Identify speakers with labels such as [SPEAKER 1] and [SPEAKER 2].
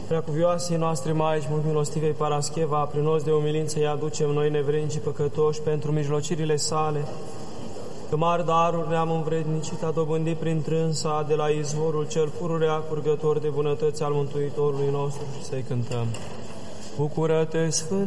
[SPEAKER 1] Preacuvioasii noastre Maici, mult milostivei Parascheva, prin os de umilință îi aducem noi nevrednici și păcătoși pentru mijlocirile sale, că mari daruri ne-am învrednicit a dobândi prin trânsa de la izvorul cel pururea curgător de bunătăți al Mântuitorului nostru și să-i cântăm. Bucură-te, Sfânt